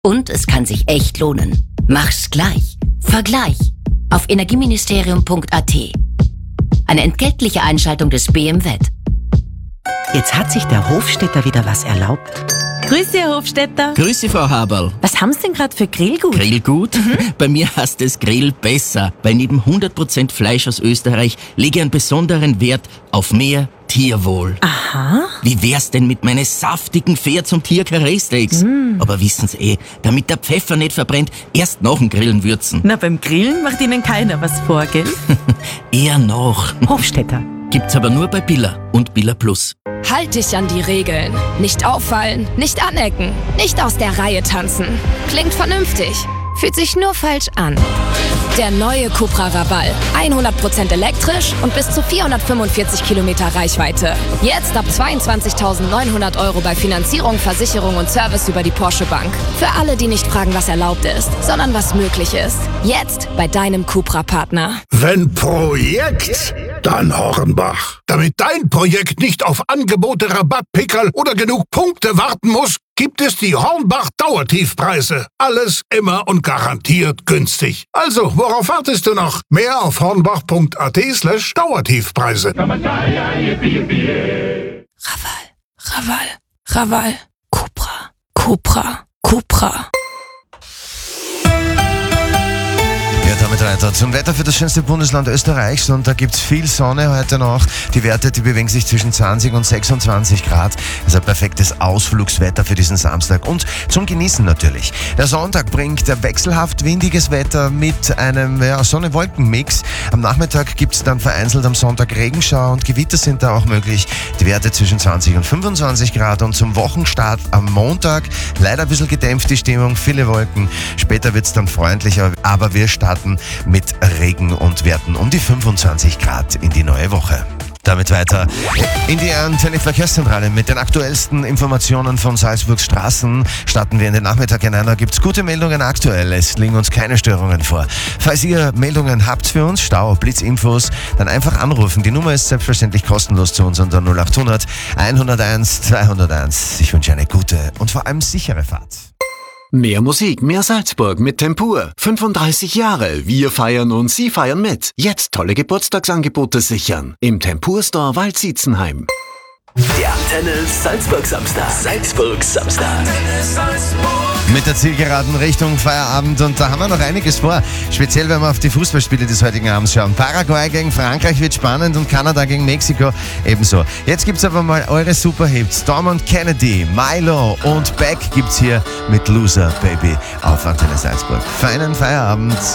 Und es kann sich echt lohnen. Mach's gleich. Vergleich auf energieministerium.at. Eine entgeltliche Einschaltung des BMWet. Jetzt hat sich der Hofstädter wieder was erlaubt. Grüß Sie, Herr Hofstädter. Grüß Sie, Frau Haberl. Was haben Sie denn gerade für Grillgut? Grillgut? Bei mir heißt es Grill besser, weil neben 100% Fleisch aus Österreich lege ich einen besonderen Wert auf mehr Tierwohl. Aha. Wie wär's denn mit meinen saftigen Pferd- und Tier-Karree-Steaks? Aber wissen Sie damit der Pfeffer nicht verbrennt, erst nach dem Grillen würzen. Na, beim Grillen macht Ihnen keiner was vor, gell? Eher noch. Hofstädter. Gibt's aber nur bei Billa und Billa Plus. Halt dich an die Regeln. Nicht auffallen, nicht anecken, nicht aus der Reihe tanzen. Klingt vernünftig, fühlt sich nur falsch an. Der neue Cupra Raval. 100% elektrisch und bis zu 445 Kilometer Reichweite. Jetzt ab 22.900 € bei Finanzierung, Versicherung und Service über die Porsche Bank. Für alle, die nicht fragen, was erlaubt ist, sondern was möglich ist. Jetzt bei deinem Cupra-Partner. Wenn Projekt, dann Hornbach. Damit dein Projekt nicht auf Angebote, Rabattpickerl oder genug Punkte warten muss, gibt es die Hornbach-Dauertiefpreise. Alles immer und garantiert günstig. Also, worauf wartest du noch? Mehr auf hornbach.at/Dauertiefpreise. Raval. Cupra. Ja, damit weiter zum Wetter für das schönste Bundesland Österreichs, und da gibt's viel Sonne heute noch. Die Werte, die bewegen sich zwischen 20 und 26 Grad. Also ein perfektes Ausflugswetter für diesen Samstag und zum Genießen natürlich. Der Sonntag bringt wechselhaft windiges Wetter mit einem Sonne-Wolken-Mix. Am Nachmittag gibt's dann vereinzelt am Sonntag Regenschauer und Gewitter sind da auch möglich. Die Werte zwischen 20 und 25 Grad, und zum Wochenstart am Montag leider ein bisschen gedämpft die Stimmung, viele Wolken. Später wird's dann freundlicher, aber wir starten mit Regen und Werten um die 25 Grad in die neue Woche. Damit weiter in die Antenne Verkehrszentrale mit den aktuellsten Informationen von Salzburgs Straßen. Starten wir in den Nachmittag hinein. Da gibt's gute Meldungen aktuell. Es liegen uns keine Störungen vor. Falls ihr Meldungen habt für uns, Stau, Blitzinfos, dann einfach anrufen. Die Nummer ist selbstverständlich kostenlos zu uns unter 0800 101 201. Ich wünsche eine gute und vor allem sichere Fahrt. Mehr Musik, mehr Salzburg mit Tempur. 35 Jahre, wir feiern und Sie feiern mit. Jetzt tolle Geburtstagsangebote sichern. Im Tempur Store Waldsietzenheim. Der Antenne Salzburg Samstag. Mit der Zielgeraden Richtung Feierabend, und da haben wir noch einiges vor. Speziell, wenn wir auf die Fußballspiele des heutigen Abends schauen. Paraguay gegen Frankreich wird spannend und Kanada gegen Mexiko ebenso. Jetzt gibt's aber mal eure Superhits. Storm und Kennedy, Milo und Beck gibt's hier mit Loser Baby auf Antenne Salzburg. Feinen Feierabend.